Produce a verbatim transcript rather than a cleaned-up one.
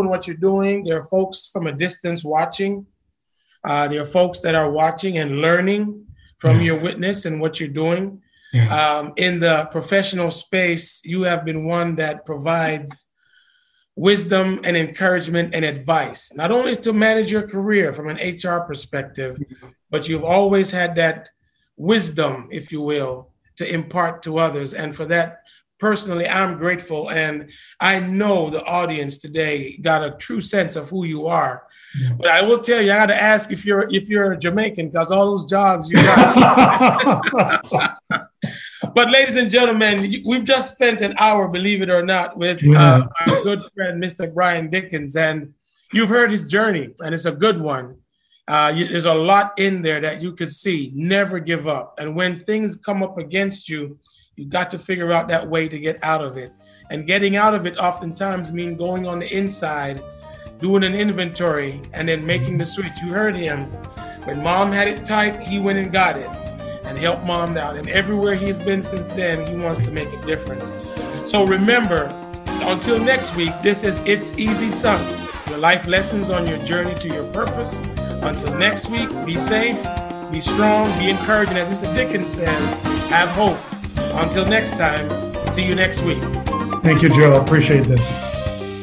doing what you're doing. There are folks from a distance watching. Uh, there are folks that are watching and learning from yeah. your witness and what you're doing. Yeah. Um, in the professional space, you have been one that provides wisdom and encouragement and advice, not only to manage your career from an H R perspective, but you've always had that wisdom, if you will, to impart to others. And for that, personally, I'm grateful. And I know the audience today got a true sense of who you are. Yeah. But I will tell you, I got to ask if you're if you're Jamaican, because all those jobs you got. But ladies and gentlemen, we've just spent an hour, believe it or not, with yeah. uh, our good friend, Mister Brian Dickens. And you've heard his journey, and it's a good one. Uh, you, there's a lot in there that you could see. Never give up. And when things come up against you, you got to figure out that way to get out of it. And getting out of it oftentimes means going on the inside, doing an inventory, and then making the switch. You heard him. When mom had it tight, he went and got it and helped mom out. And everywhere he's been since then, he wants to make a difference. So remember, until next week, this is It's Easy Son, your life lessons on your journey to your purpose. Until next week, be safe, be strong, be encouraged. And as Mister Dickens says, have hope. Until next time, see you next week. Thank you, Joe. I appreciate this.